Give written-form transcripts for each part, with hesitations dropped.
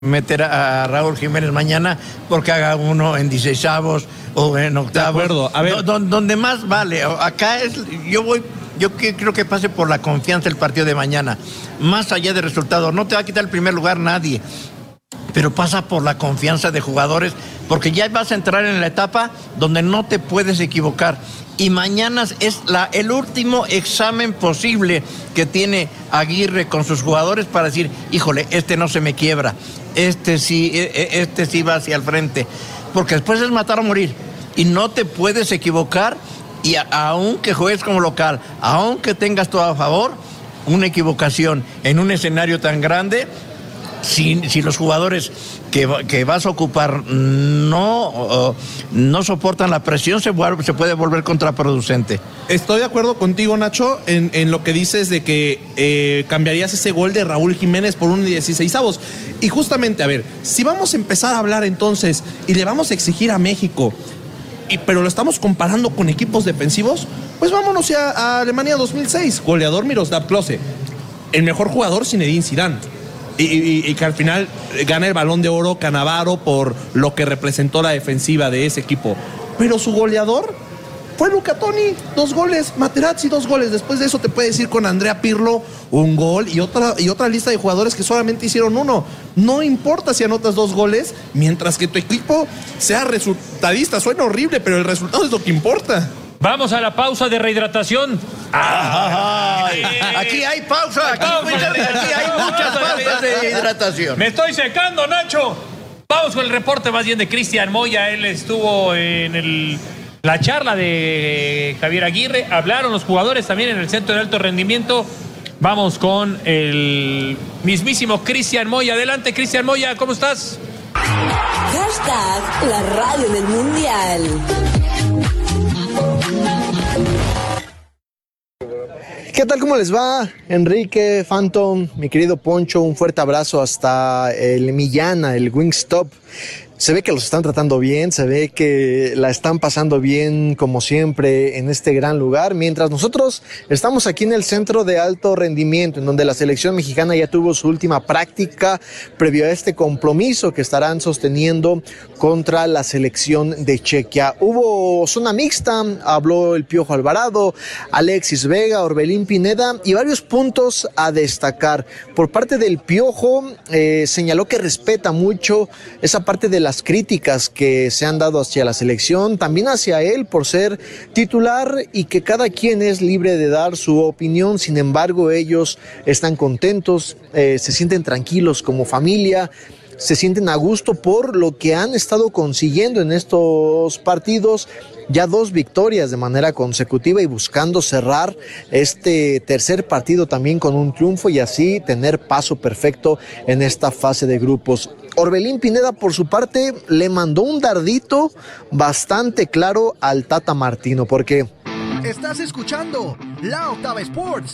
meter a Raúl Jiménez mañana porque haga uno en 16avos o en octavos. De acuerdo, a ver. Donde más vale. Acá yo creo que pase por la confianza el partido de mañana. Más allá de resultados, no te va a quitar el primer lugar nadie, pero pasa por la confianza de jugadores, porque ya vas a entrar en la etapa donde no te puedes equivocar. Y mañana es el último examen posible que tiene Aguirre con sus jugadores para decir, híjole, este no se me quiebra, este sí va hacia el frente. Porque después es matar o morir. Y no te puedes equivocar, y aunque juegues como local, aunque tengas todo a favor, una equivocación en un escenario tan grande, si los jugadores que vas a ocupar no soportan la presión, se puede volver contraproducente. Estoy de acuerdo contigo, Nacho, en lo que dices de que cambiarías ese gol de Raúl Jiménez por un 16avos. Y justamente, a ver, si vamos a empezar a hablar entonces y le vamos a exigir a México, pero lo estamos comparando con equipos defensivos, pues vámonos a Alemania 2006, goleador Miroslav Klose, el mejor jugador Zinedine Zidane. Y que al final gana el Balón de Oro Cannavaro por lo que representó la defensiva de ese equipo. Pero su goleador fue Luca Toni, 2 goles, Materazzi 2 goles. Después de eso te puedes ir con Andrea Pirlo, 1 gol y otra lista de jugadores que solamente hicieron 1. No importa si anotas 2 goles, mientras que tu equipo sea resultadista. Suena horrible, pero el resultado es lo que importa. Vamos a la pausa de rehidratación. Aquí hay pausa. Aquí hay muchas pausas de hidratación. Me estoy secando, Nacho. Vamos con el reporte más bien de Cristian Moya. Él estuvo en la charla de Javier Aguirre. Hablaron los jugadores también en el centro de alto rendimiento. Vamos con el mismísimo Cristian Moya. Adelante, Cristian Moya, ¿cómo estás? Hashtag la radio del mundial. ¿Qué tal? ¿Cómo les va? Enrique, Phantom, mi querido Poncho, un fuerte abrazo hasta el Millana, el Wingstop. Se ve que los están tratando bien, se ve que la están pasando bien como siempre en este gran lugar, mientras nosotros estamos aquí en el centro de alto rendimiento, en donde la selección mexicana ya tuvo su última práctica previo a este compromiso que estarán sosteniendo contra la selección de Chequia. Hubo zona mixta, habló el Piojo Alvarado, Alexis Vega, Orbelín Pineda y varios puntos a destacar. Por parte del Piojo señaló que respeta mucho esa parte de las críticas que se han dado hacia la selección, también hacia él por ser titular y que cada quien es libre de dar su opinión. Sin embargo, ellos están contentos, se sienten tranquilos como familia, se sienten a gusto por lo que han estado consiguiendo en estos partidos. Ya 2 victorias de manera consecutiva y buscando cerrar este tercer partido también con un triunfo y así tener paso perfecto en esta fase de grupos. Orbelín Pineda, por su parte, le mandó un dardito bastante claro al Tata Martino, porque estás escuchando La Octava Sports.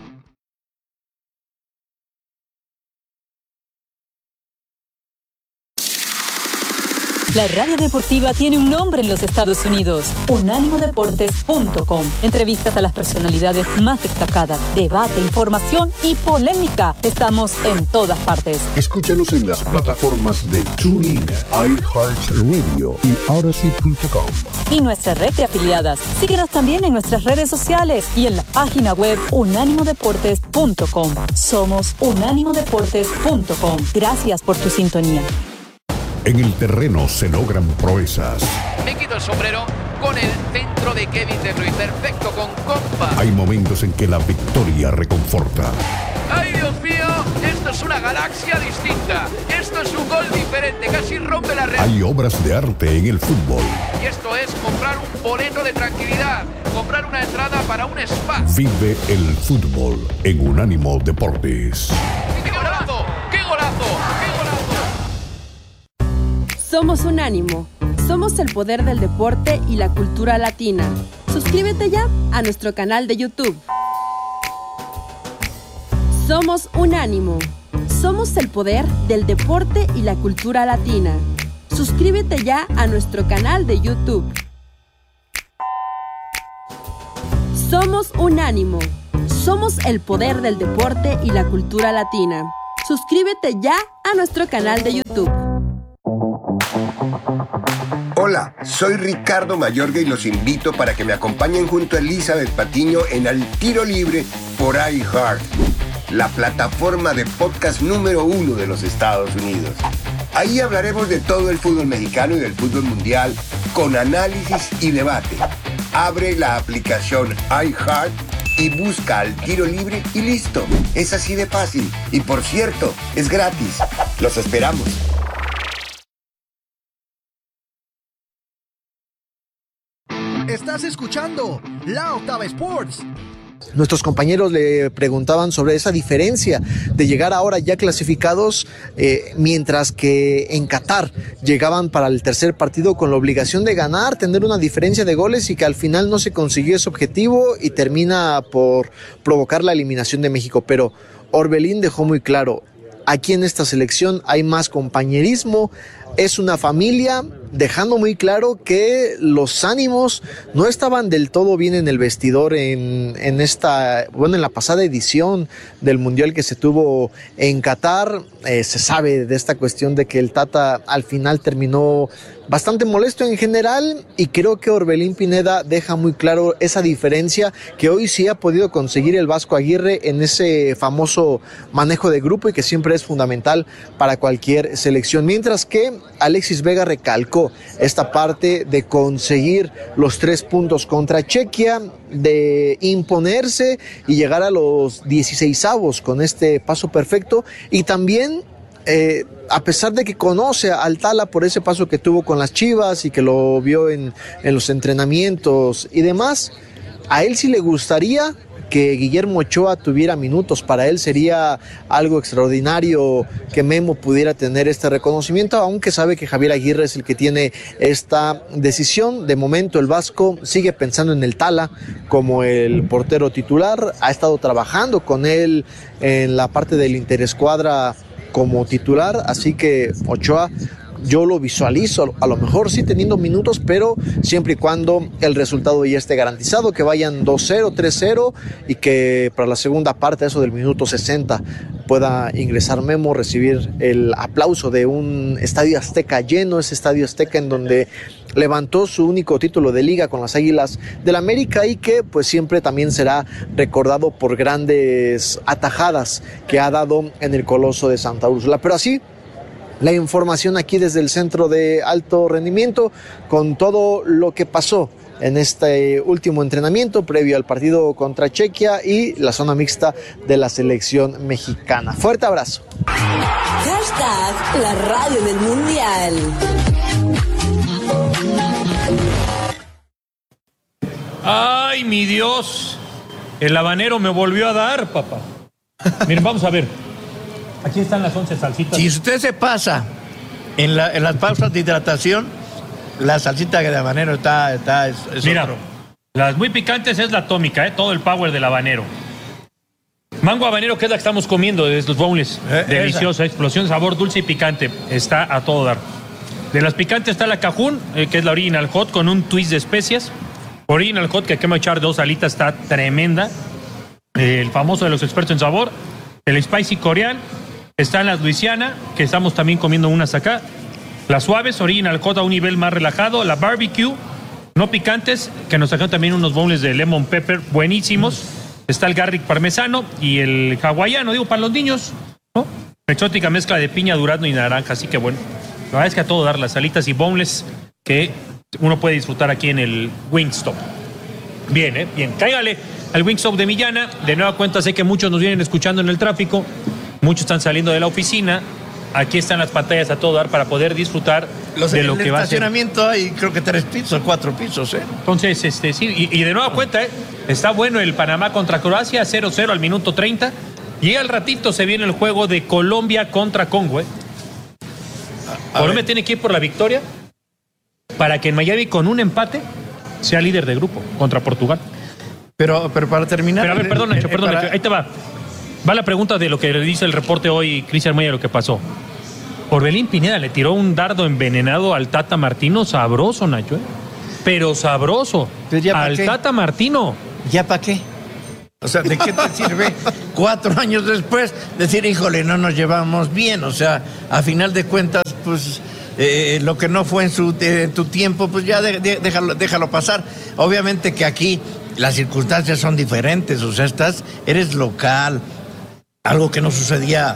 La radio deportiva tiene un nombre en los Estados Unidos: unánimodeportes.com. Entrevistas a las personalidades más destacadas, debate, información y polémica. Estamos en todas partes. Escúchanos en las plataformas de TuneIn, iHeartRadio y Odyssey.com. Y nuestra red de afiliadas. Síguenos también en nuestras redes sociales y en la página web unánimodeportes.com. Somos unánimodeportes.com. Gracias por tu sintonía. En el terreno se logran proezas. Me quito el sombrero con el centro de Kevin De Bruyne. Perfecto, con compa. Hay momentos en que la victoria reconforta. ¡Ay, Dios mío! Esto es una galaxia distinta. Esto es un gol diferente. Casi rompe la red. Hay obras de arte en el fútbol. Y esto es comprar un boleto de tranquilidad. Comprar una entrada para un spa. Vive el fútbol en Unánimo Deportes. ¡Qué golazo! ¡Qué golazo! ¡Qué golazo! Somos Unánimo. Somos el poder del deporte y la cultura latina. Suscríbete ya a nuestro canal de YouTube. Somos Unánimo. Somos el poder del deporte y la cultura latina. Suscríbete ya a nuestro canal de YouTube. Somos Unánimo. Somos el poder del deporte y la cultura latina. Suscríbete ya a nuestro canal de YouTube. Hola, soy Ricardo Mayorga y los invito para que me acompañen junto a Elizabeth Patiño en Al Tiro Libre por iHeart, la plataforma de podcast número 1 de los Estados Unidos. Ahí hablaremos de todo el fútbol mexicano y del fútbol mundial con análisis y debate. Abre la aplicación iHeart y busca Al Tiro Libre y listo. Es así de fácil. Y por cierto, es gratis. Los esperamos. Estás escuchando La Octava Sports. Nuestros compañeros le preguntaban sobre esa diferencia de llegar ahora ya clasificados, mientras que en Qatar llegaban para el tercer partido con la obligación de ganar, tener una diferencia de goles, y que al final no se consiguió ese objetivo y termina por provocar la eliminación de México. Pero Orbelín dejó muy claro, aquí en esta selección hay más compañerismo, es una familia, dejando muy claro que los ánimos no estaban del todo bien en el vestidor en la pasada edición del Mundial que se tuvo en Qatar. Se sabe de esta cuestión de que el Tata al final terminó bastante molesto en general, y creo que Orbelín Pineda deja muy claro esa diferencia que hoy sí ha podido conseguir el Vasco Aguirre en ese famoso manejo de grupo, y que siempre es fundamental para cualquier selección. Mientras que Alexis Vega recalcó esta parte de conseguir los 3 puntos contra Chequia, de imponerse y llegar a los 16avos con este paso perfecto, y también a pesar de que conoce al Tala por ese paso que tuvo con las Chivas y que lo vio en los entrenamientos y demás, a él sí le gustaría que Guillermo Ochoa tuviera minutos. Para él sería algo extraordinario que Memo pudiera tener este reconocimiento, aunque sabe que Javier Aguirre es el que tiene esta decisión. De momento el Vasco sigue pensando en el Tala como el portero titular, ha estado trabajando con él en la parte del interescuadra como titular, así que Ochoa yo lo visualizo, a lo mejor sí teniendo minutos, pero siempre y cuando el resultado ya esté garantizado, que vayan 2-0, 3-0, y que para la segunda parte, eso del minuto 60, pueda ingresar Memo, recibir el aplauso de un Estadio Azteca lleno, ese Estadio Azteca en donde levantó su único título de liga con las Águilas del América, y que pues siempre también será recordado por grandes atajadas que ha dado en el Coloso de Santa Úrsula. Pero así, la información aquí desde el Centro de Alto Rendimiento con todo lo que pasó en este último entrenamiento previo al partido contra Chequia y la zona mixta de la selección mexicana. Fuerte abrazo. Hashtag la radio del Mundial. Ay, mi Dios. El habanero me volvió a dar, papá. Miren, vamos a ver. Aquí están las 11 salsitas. Si usted se pasa en las pausas de hidratación, la salsita de habanero es Mira, otro. Las muy picantes es la atómica, todo el power del habanero. Mango habanero, que es la que estamos comiendo de los bowls. Deliciosa, explosión, sabor dulce y picante. Está a todo dar. De las picantes está la Cajún, que es la Original Hot con un twist de especias. Original Hot, que hay que echar 2 alitas, está tremenda. El famoso de los expertos en sabor. El Spicy Corean. Están las Luisiana, que estamos también comiendo unas acá. Las suaves, Original Hot a un nivel más relajado. La Barbecue, no picantes, que nos sacan también unos bowls de lemon pepper buenísimos. Está el garlic parmesano y el hawaiano, digo, para los niños, ¿no? Exótica mezcla de piña, durazno y naranja, así que bueno. La verdad es que a todo dar las salitas y boneless que uno puede disfrutar aquí en el Wingstop. Bien, bien. Cáigale al Wingstop de Millana. De nueva cuenta, sé que muchos nos vienen escuchando en el tráfico. Muchos están saliendo de la oficina. Aquí están las pantallas a todo dar para poder disfrutar de lo que va a ser. En el estacionamiento hay creo que 3 pisos, 4 pisos, Entonces, sí, y de nueva cuenta, está bueno el Panamá contra Croacia, 0-0 al minuto 30. Y al ratito se viene el juego de Colombia contra Congo, Colombia tiene que ir por la victoria para que en Miami con un empate sea líder de grupo contra Portugal. Pero para terminar... Pero a ver, perdón, Nacho, ahí te va. Va la pregunta de lo que le dice el reporte hoy Cristian Moya, lo que pasó. Orbelín Pineda le tiró un dardo envenenado al Tata Martino, sabroso, Nacho, pero sabroso. Al Tata Martino. ¿Ya para qué? O sea, ¿de qué te sirve 4 años después decir, híjole, no nos llevamos bien? O sea, a final de cuentas, pues lo que no fue en tu tiempo, pues ya déjalo pasar. Obviamente que aquí las circunstancias son diferentes, o sea, eres local, algo que no sucedía,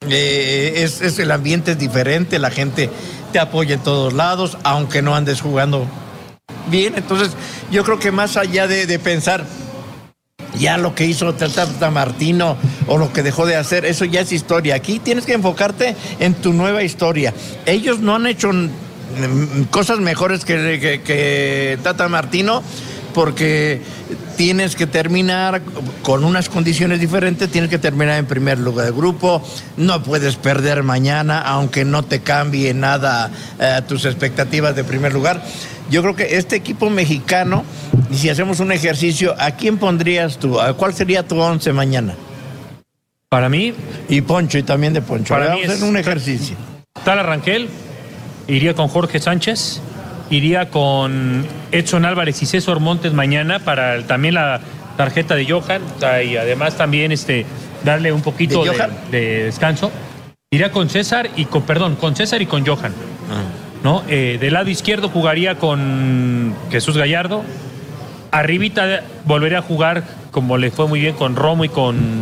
el ambiente es diferente, la gente te apoya en todos lados, aunque no andes jugando bien. Entonces, yo creo que más allá de pensar ya lo que hizo Tata Martino o lo que dejó de hacer, eso ya es historia. Aquí tienes que enfocarte en tu nueva historia. Ellos no han hecho cosas mejores que Tata Martino, porque tienes que terminar con unas condiciones diferentes, tienes que terminar en primer lugar de grupo, no puedes perder mañana, aunque no te cambie nada tus expectativas de primer lugar. Yo creo que este equipo mexicano, y si hacemos un ejercicio, ¿a quién pondrías tú? ¿Cuál sería tu 11 mañana? Para mí... Y Poncho, y también de Poncho. Para Vamos mí a hacer un ejercicio. Tala Rangel, iría con Jorge Sánchez, iría con Edson Álvarez y César Montes mañana para también la tarjeta de Johan, y además también darle un poquito de descanso. Iría con César y con Johan. ¿No? Del lado izquierdo jugaría con Jesús Gallardo. Arribita volvería a jugar, como le fue muy bien, con Romo y con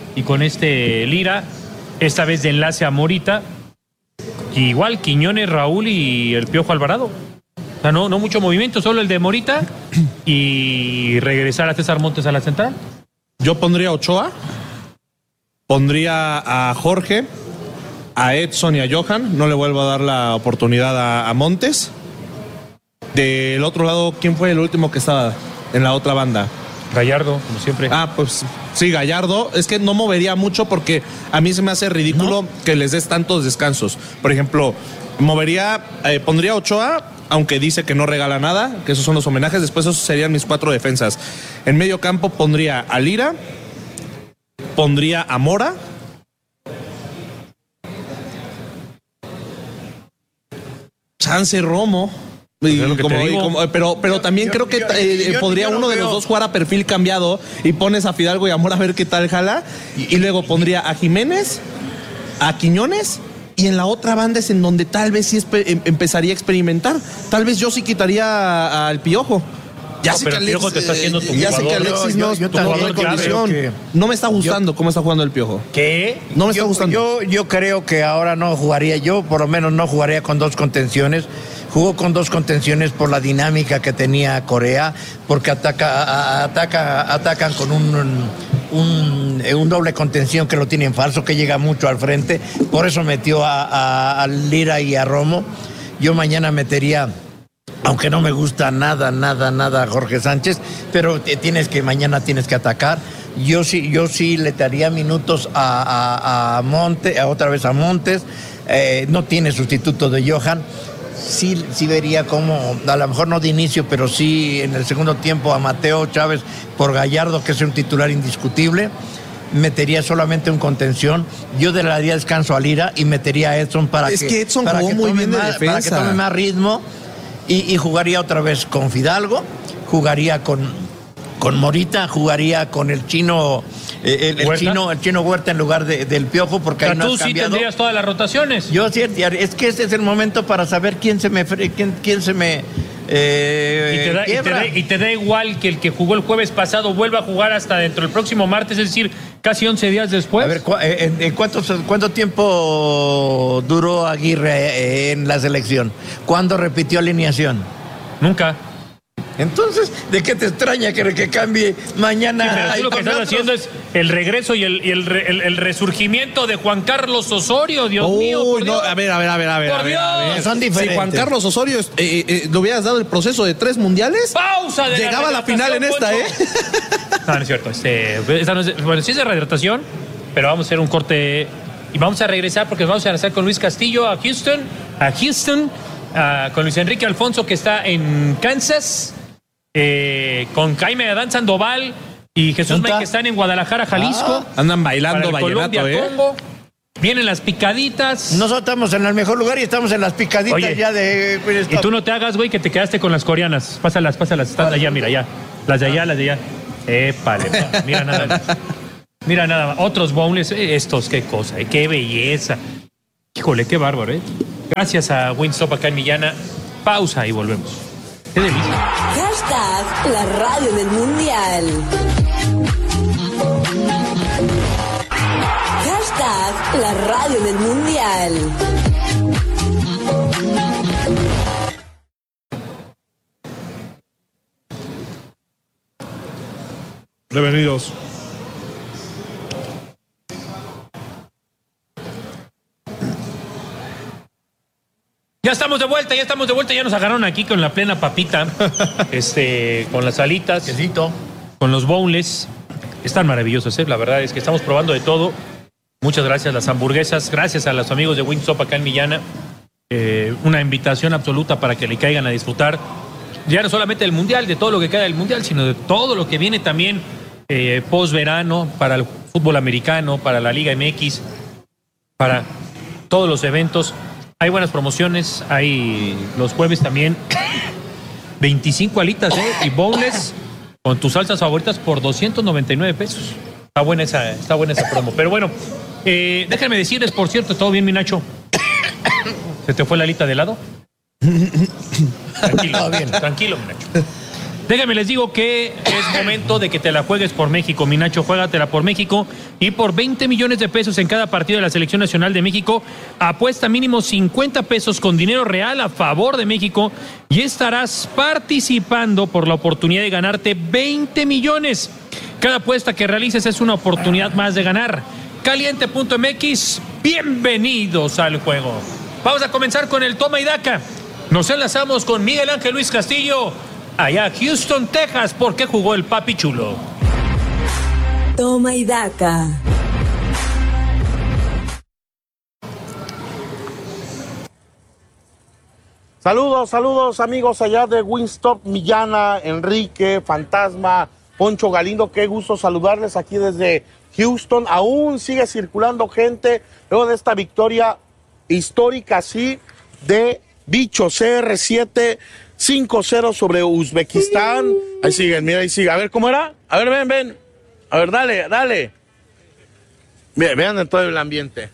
Lira. Esta vez de enlace a Morita. Y igual Quiñones, Raúl y el Piojo Alvarado. O sea, no mucho movimiento, solo el de Morita. Y regresar a César Montes a la central. Yo pondría a Ochoa. Pondría a Jorge, a Edson y a Johan. No le vuelvo a dar la oportunidad a Montes. Del otro lado, ¿quién fue el último que estaba en la otra banda? Gallardo, como siempre. Pues sí, Gallardo. Es que no movería mucho porque a mí se me hace ridículo que les des tantos descansos. Por ejemplo, pondría a Ochoa, aunque dice que no regala nada, que esos son los homenajes. Después esos serían mis 4 defensas. En medio campo pondría a Lira, pondría a Mora, Chance Romo. Pero también creo que podría uno de los dos jugar a perfil cambiado y pones a Fidalgo y a Mora a ver qué tal jala. Y luego pondría a Jiménez, a Quiñones, y en la otra banda es en donde tal vez sí empezaría a experimentar. Tal vez yo sí quitaría al Piojo. Ya sé que Alexis te está haciendo tu ya sé que Alexis no hay condición. No me está gustando cómo está jugando el Piojo. ¿Qué? No me está gustando. Yo creo que ahora no jugaría, yo por lo menos no jugaría con 2 contenciones. Jugó con 2 contenciones por la dinámica que tenía Corea, porque atacan con un doble contención que lo tienen falso, que llega mucho al frente. Por eso metió a Lira y a Romo. Yo mañana metería, aunque no me gusta nada Jorge Sánchez, pero mañana tienes que atacar. Yo sí le daría minutos a Montes, otra vez a Montes. No tiene sustituto de Johan. Sí vería como, a lo mejor no de inicio, pero sí en el segundo tiempo a Mateo Chávez por Gallardo, que es un titular indiscutible. Metería solamente un contención. Yo le daría descanso a Lira y metería a Edson para que Edson jugó muy bien de defensa, para que tome más ritmo, y jugaría otra vez con Fidalgo, jugaría con Morita, jugaría con el chino Chino Huerta en lugar del Piojo, porque ahí no has cambiado. Tú sí tendrías todas las rotaciones. Yo sí, es que este es el momento para saber quién se me y te da igual que el que jugó el jueves pasado vuelva a jugar hasta dentro del próximo martes, es decir, casi 11 días después. A ver, ¿cuánto tiempo duró Aguirre en la selección? ¿Cuándo repitió alineación? Nunca. Entonces, ¿de qué te extraña que cambie mañana? Sí, pero tú lo que estás haciendo es el regreso y el resurgimiento de Juan Carlos Osorio, Dios mío. Por Dios. A ver. Por Dios. Son diferentes. Si Juan Carlos Osorio le hubieras dado el proceso de 3 mundiales, pausa de llegaba a la final en esta, No es cierto. Bueno, sí es de rehidratación, pero vamos a hacer un corte y vamos a regresar porque vamos a regresar con Luis Castillo a Houston, con Luis Enrique Alfonso, que está en Kansas. Con Jaime Adán Sandoval y Jesús May, que están en Guadalajara, Jalisco. Andan bailando vallenato, Congo. Vienen las picaditas. Nosotros estamos en el mejor lugar y estamos en las picaditas. Oye, ya de... Y tú no te hagas, güey, que te quedaste con las coreanas. Pásalas. Están allá, mira, ya. Las de allá. Épale, mira nada más. Mira nada más. Otros boneless, estos, qué cosa, qué belleza. Híjole, qué bárbaro, Gracias a Wingstop acá en Millana. Pausa y volvemos. Qué delicia. Hashtag la radio del mundial. Hashtag la radio del mundial. Bienvenidos. Ya estamos de vuelta, ya nos agarraron aquí con la plena papita, con las alitas, quesito, con los boneless. Están maravillosos, la verdad es que estamos probando de todo. Muchas gracias, las hamburguesas, gracias a los amigos de Wingstop acá en Millana. Una invitación absoluta para que le caigan a disfrutar, ya no solamente del Mundial, de todo lo que queda del Mundial, sino de todo lo que viene también post-verano para el fútbol americano, para la Liga MX, para todos los eventos. Hay buenas promociones, hay los jueves también 25 alitas y boneless con tus salsas favoritas por 299 pesos. Está buena esa promo. Pero bueno, déjenme decirles, por cierto, ¿todo bien, mi Nacho? ¿Se te fue la alita de lado? Tranquilo, bien, tranquilo, mi Nacho. Déjenme les digo que es momento de que te la juegues por México, mi Nacho, juégatela por México y por 20 millones de pesos en cada partido de la Selección Nacional de México, apuesta mínimo 50 pesos con dinero real a favor de México y estarás participando por la oportunidad de ganarte 20 millones. Cada apuesta que realices es una oportunidad más de ganar. Caliente.mx, bienvenidos al juego. Vamos a comenzar con el toma y daca. Nos enlazamos con Miguel Ángel Luis Castillo, allá Houston, Texas, porque jugó el Papi Chulo. Toma y daca. Saludos amigos allá de Wingstop, Millana, Enrique, Fantasma, Poncho Galindo, qué gusto saludarles aquí desde Houston. Aún sigue circulando gente luego de esta victoria histórica, sí, de Bicho CR7 5-0 sobre Uzbekistán. Ahí siguen, mira, ahí sigue. A ver, ¿cómo era? A ver, ven. A ver, dale. Vean en todo el ambiente.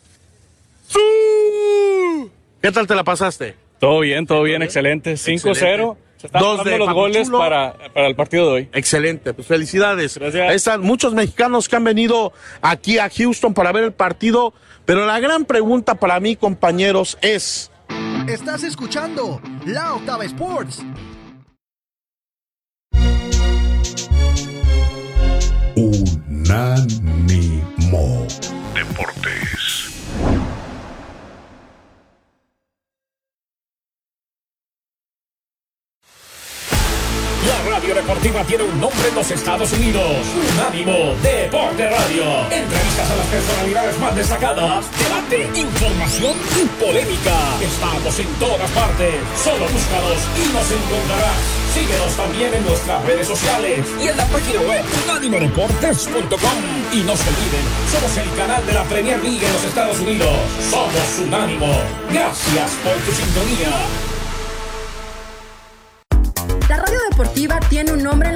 ¿Qué tal te la pasaste? Todo bien, excelente. 5-0. Se están dando los goles para el partido de hoy. Excelente, pues felicidades. Gracias. Ahí están muchos mexicanos que han venido aquí a Houston para ver el partido, pero la gran pregunta para mí, compañeros, es... Estás escuchando La Octava Sports. Unánimo Deportes. La radio deportiva tiene un nombre en los Estados Unidos. Unánimo Deporte Radio. Entrevistas a las personalidades más destacadas. Debate, información y polémica. Estamos en todas partes. Solo búscanos y nos encontrarás. Síguenos también en nuestras redes sociales y en la página web unánimodeportes.com. Y no se olviden, somos el canal de la Premier League en los Estados Unidos. Somos Unánimo. Gracias por tu sintonía. La radio deportiva tiene un nombre en